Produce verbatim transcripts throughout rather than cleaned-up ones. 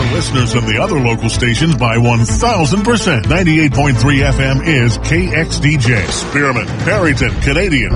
listeners in the other local stations by one thousand percent. ninety-eight point three F M is K X D J. Spearman, Perryton, Canadian.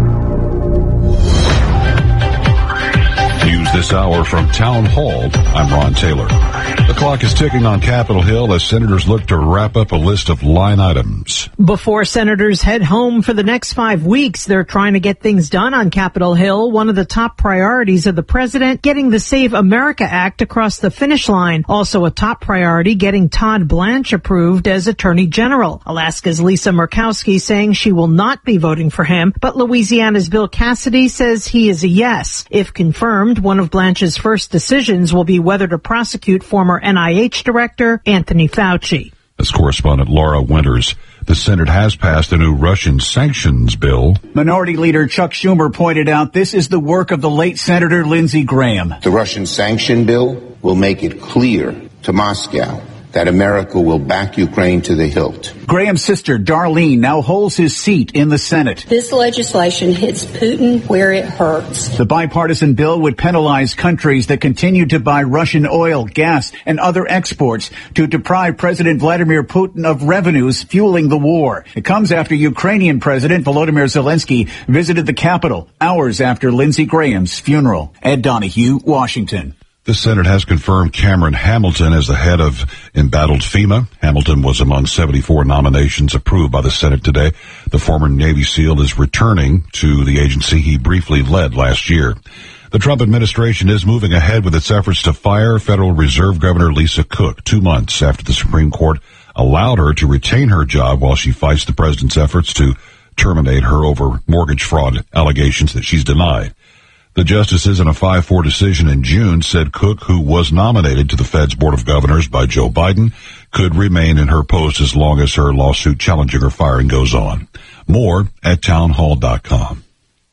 News this hour from Town Hall. I'm Ron Taylor. The clock is ticking on Capitol Hill as senators look to wrap up a list of line items. Before senators head home for the next five weeks, they're trying to get things done on Capitol Hill. One of the top priorities of the president, getting the Save America Act across the finish line. Also a top priority, getting Todd Blanche approved as Attorney General. Alaska's Lisa Murkowski saying she will not be voting for him, but Louisiana's Bill Cassidy says he is a yes. If confirmed, one of Blanche's first decisions will be whether to prosecute former N I H Director Anthony Fauci. As correspondent Laura Winters, the Senate has passed a new Russian sanctions bill. Minority Leader Chuck Schumer pointed out this is the work of the late Senator Lindsey Graham. The Russian sanction bill will make it clear to Moscow that America will back Ukraine to the hilt. Graham's sister, Darlene, now holds his seat in the Senate. This legislation hits Putin where it hurts. The bipartisan bill would penalize countries that continue to buy Russian oil, gas, and other exports to deprive President Vladimir Putin of revenues fueling the war. It comes after Ukrainian President Volodymyr Zelensky visited the Capitol hours after Lindsey Graham's funeral. Ed Donahue, Washington. The Senate has confirmed Cameron Hamilton as the head of embattled FEMA. Hamilton was among seventy-four nominations approved by the Senate today. The former Navy SEAL is returning to the agency he briefly led last year. The Trump administration is moving ahead with its efforts to fire Federal Reserve Governor Lisa Cook two months after the Supreme Court allowed her to retain her job while she fights the president's efforts to terminate her over mortgage fraud allegations that she's denied. The justices in a five four decision in June said Cook, who was nominated to the Fed's Board of Governors by Joe Biden, could remain in her post as long as her lawsuit challenging her firing goes on. More at townhall dot com.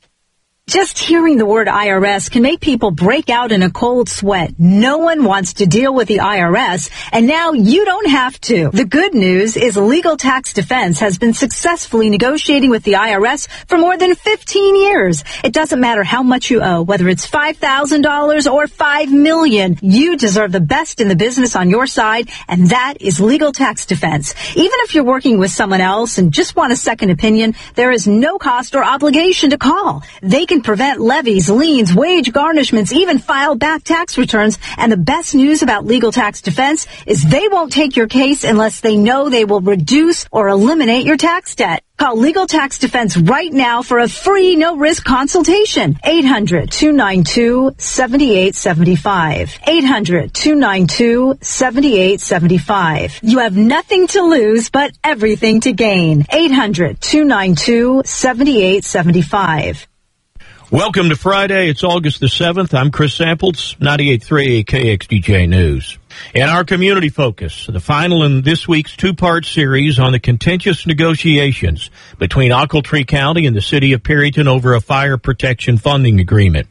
Just hearing the word I R S can make people break out in a cold sweat. No one wants to deal with the I R S, and now you don't have to. The good news is Legal Tax Defense has been successfully negotiating with the I R S for more than fifteen years. It doesn't matter how much you owe, whether it's five thousand dollars or five million dollars. You deserve the best in the business on your side, and that is Legal Tax Defense. Even if you're working with someone else and just want a second opinion, there is no cost or obligation to call. They can prevent levies, liens, wage garnishments, even file back tax returns. And the best news about Legal Tax Defense is they won't take your case unless they know they will reduce or eliminate your tax debt. Call Legal Tax Defense right now for a free, no-risk consultation. eight hundred, two nine two, seven eight seven five. eight hundred, two nine two, seven eight seven five. You have nothing to lose but everything to gain. eight hundred, two nine two, seven eight seven five. Welcome to Friday. It's August the seventh. I'm Chris Samples, ninety-eight point three K X D J News. In our community focus, the final in this week's two-part series on the contentious negotiations between Ochiltree County and the city of Perryton over a fire protection funding agreement.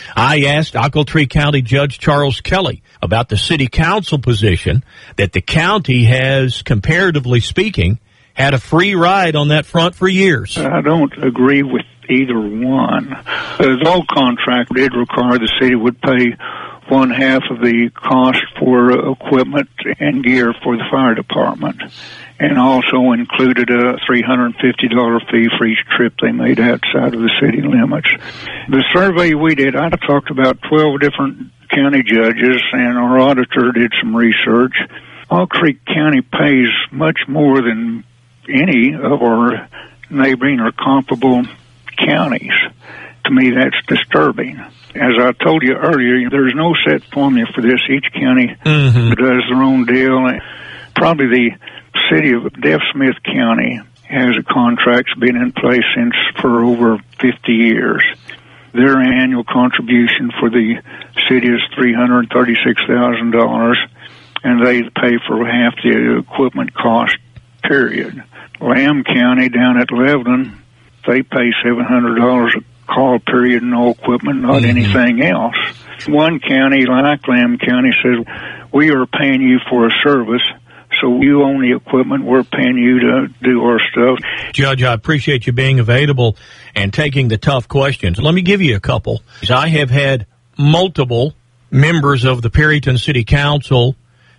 I asked Ochiltree County Judge Charles Kelly about the city council position that the county has, comparatively speaking, had a free ride on that front for years. I don't agree with either one. As all contract did require the city would pay one half of the cost for equipment and gear for the fire department, and also included a three hundred fifty dollars fee for each trip they made outside of the city limits. The survey we did, I talked about twelve different county judges, and our auditor did some research. Ochiltree County pays much more than any of our neighboring or comparable counties. To me, that's disturbing. As I told you earlier, there's no set formula for this. Each county mm-hmm. does their own deal. Probably the city of Deaf Smith County has a contract that's been in place since for over fifty years. Their annual contribution for the city is three hundred thirty-six thousand dollars, and they pay for half the equipment cost, period. Lamb County down at Lebanon, they pay seven hundred dollars a call, period, no equipment, not mm-hmm. anything else. One county, like Lamb County, says, we are paying you for a service, so you own the equipment, we're paying you to do our stuff. Judge, I appreciate you being available and taking the tough questions. Let me give you a couple. I have had multiple members of the Perryton City Council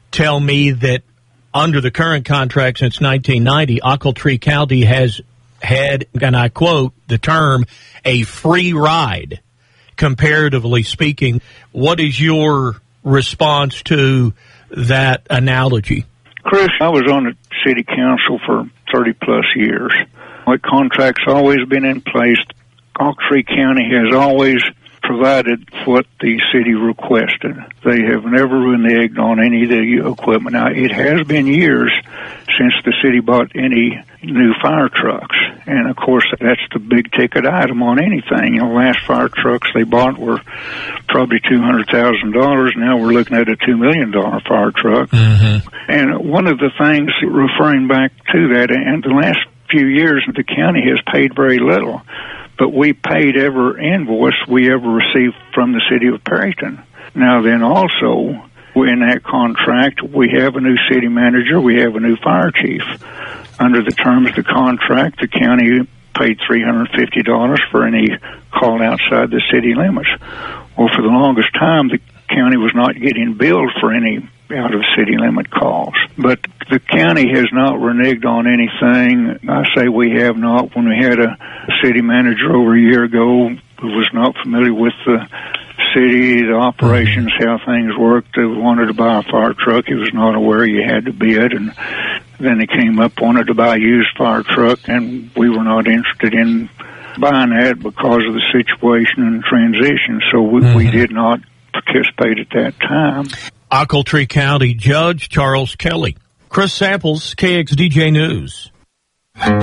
tell me that under the current contract since nineteen ninety, Ochiltree County has had, and I quote the term, a free ride, comparatively speaking. What is your response to that analogy? Chris, I was on the city council for thirty plus years. My contract's always been in place. Ochiltree County has always provided what the city requested. They have never reneged on any of the equipment. Now, it has been years since the city bought any new fire trucks. And, of course, that's the big ticket item on anything. You know, last fire trucks they bought were probably two hundred thousand dollars. Now we're looking at a two million dollars fire truck. Mm-hmm. And one of the things, referring back to that, and the last few years, the county has paid very little. But we paid every invoice we ever received from the city of Perryton. Now then also, in that contract, we have a new city manager, we have a new fire chief. Under the terms of the contract, the county paid three hundred fifty dollars for any call outside the city limits. Well, for the longest time, the county was not getting billed for any out of city limit calls. But the county has not reneged on anything. I say we have not. When we had a city manager over a year ago who was not familiar with the city, the operations, how things worked, they wanted to buy a fire truck. He was not aware you had to bid, and then he came up, wanted to buy a used fire truck, and we were not interested in buying that because of the situation and transition. So we, mm-hmm. we did not participate at that time. Ochiltree County Judge Charles Kelly. Chris Samples, K X D J News.